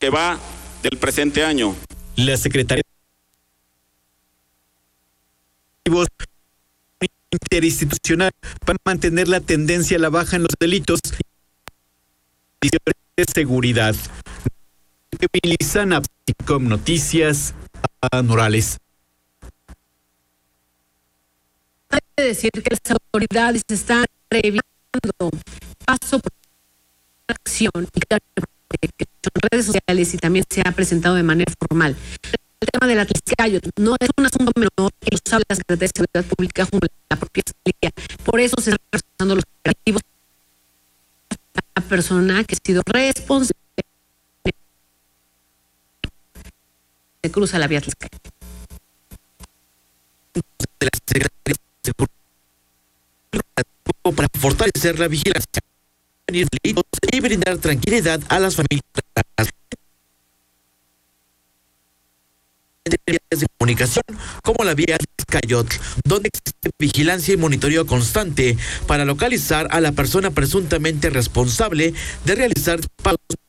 que va del presente año. La Secretaría interinstitucional para mantener la tendencia a la baja en los delitos y de seguridad. Lizana, Noticias Morales. Hay que decir que las autoridades están revisando paso por acción y que son redes sociales y también se ha presentado de manera formal. El tema de la Tlaxcayotl no es un asunto menor que lo sabe la Secretaría de Seguridad Pública junto a la propia Fiscalía. Por eso se están realizando los operativos. La persona que ha sido responsable se cruza la vía Tlaxcayotl. De la Secretaría de Seguridad para fortalecer la vigilancia y brindar tranquilidad a las familias de comunicación como la vía Tlaxcayotl, donde existe vigilancia y monitoreo constante para localizar a la persona presuntamente responsable de realizar pagos